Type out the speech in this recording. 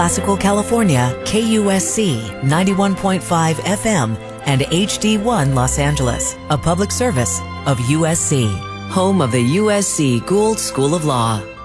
Classical California, KUSC 91.5 FM, and HD1 Los Angeles, a public service of USC, home of the USC Gould School of Law.